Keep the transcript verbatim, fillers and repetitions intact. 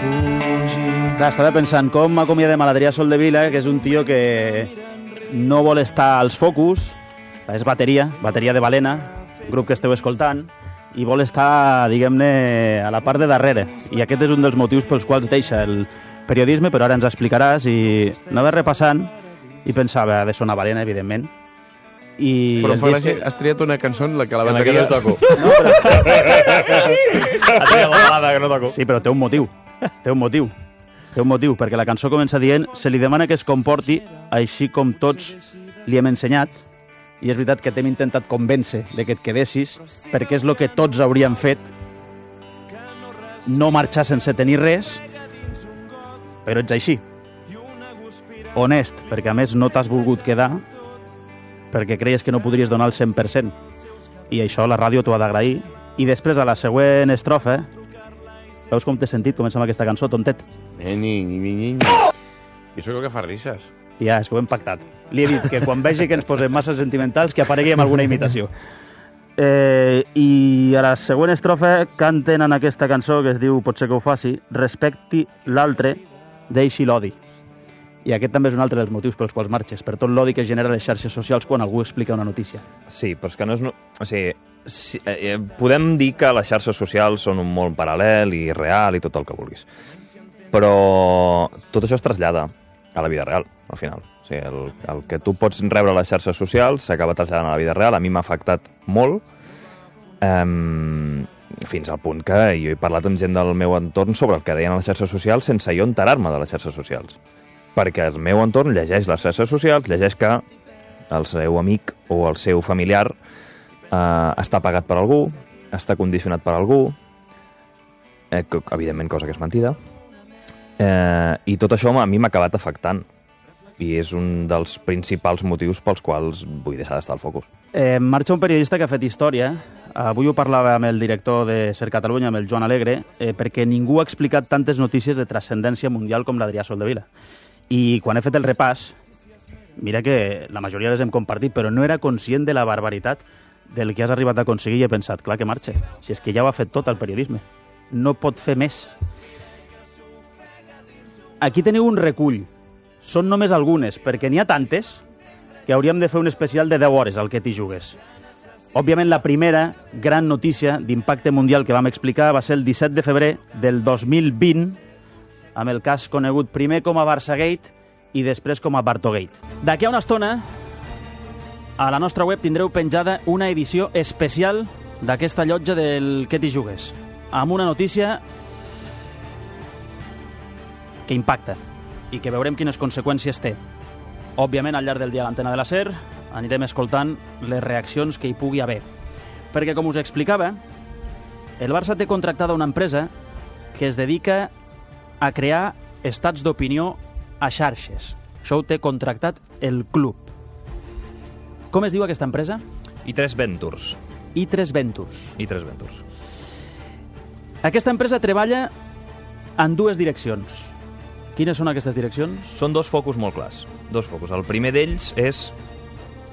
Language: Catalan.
fugir. Clar, estava pensant com acomiadem a l'Adrià Soldevila, que és un tio que no vol estar als focus, és bateria, bateria de Balena, grup que esteu escoltant, i vol estar, diguem-ne, a la part de darrere. I aquest és un dels motius pels quals deixa el periodisme, però ara ens explicaràs, i anava repassant i pensava, ha de sonar Balena, evidentment. I però fa gràcia, que... has triat una cançó en la que la En la que bateria... no toco. No, però... Ha triat la balada que no toco. Sí, però té un motiu. Té un motiu. Té un motiu, perquè la cançó comença dient se li demana que es comporti així com tots li hem ensenyat, i és veritat que t'hem intentat convèncer de que et quedessis, perquè és el que tots hauríem fet, no marxar sense tenir res, però ets així. Honest, perquè a més no t'has volgut quedar, perquè creies que no podries donar el cent per cent. I això la ràdio t'ho ha d'agrair. I després, a la següent estrofa, veus com t'he sentit començar amb aquesta cançó, tontet? Eh, ni, ni, ni, ni. Jo sóc el que fa risses. Ja, és que ho hem pactat. Li he dit que quan vegi que ens posem massa sentimentals que aparegui amb alguna imitació. Eh, I a la següent estrofa canten en aquesta cançó que es diu Potser que ho faci, respecti l'altre, deixi l'odi. I aquest també és un altre dels motius pels quals marxes, per tot l'odi que genera les xarxes socials quan algú explica una notícia. Sí, però és que no és... No... O sigui, sí, eh, podem dir que les xarxes socials són un món paral·lel i real i tot el que vulguis. Però tot això es trasllada a la vida real, al final. O sigui, el, el que tu pots rebre a les xarxes socials s'acaba traslladant a la vida real. A mi m'ha afectat molt, um, fins al punt que jo he parlat amb gent del meu entorn sobre el que deien a les xarxes socials sense jo enterar-me de les xarxes socials. Perquè el meu entorn llegeix les xarxes socials, llegeix que el seu amic o el seu familiar eh, està pagat per algú, està condicionat per algú, eh, que, evidentment cosa que és mentida, eh, i tot això a mi m'ha acabat afectant. I és un dels principals motius pels quals vull deixar d'estar al focus. Eh, marxa un periodista que ha fet història. Avui ho parlava amb el director de Ser Catalunya, amb el Joan Alegre, eh, perquè ningú ha explicat tantes notícies de transcendència mundial com l'Adrià Soldevila. I quan he fet el repàs, mira que la majoria les hem compartit, però no era conscient de la barbaritat del que has arribat a aconseguir i he pensat, clar que marxa, si és que ja ho ha fet tot el periodisme. No pot fer més. Aquí teniu un recull. Són només algunes, perquè n'hi ha tantes que hauríem de fer un especial de deu hores al que t'hi jugues. Òbviament, la primera gran notícia d'impacte mundial que vam explicar va ser el disset de febrer del dos mil vint, amb el cas conegut primer com a Barçagate i després com a Bartogate. D'aquí a una estona, a la nostra web tindreu penjada una edició especial d'aquesta llotja del que t'hi jugues, amb una notícia que impacta i que veurem quines conseqüències té. Òbviament, al llarg del dia a l'antena de la SER anirem escoltant les reaccions que hi pugui haver. Perquè, com us explicava, el Barça té contractada una empresa que es dedica a crear estats d'opinió a xarxes. Això ho té contractat el club. Com es diu aquesta empresa? I tres Ventures. I tres Ventures. I tres Ventures. Aquesta empresa treballa en dues direccions. Quines són aquestes direccions? Són dos focus molt clars. Dos focus. El primer d'ells és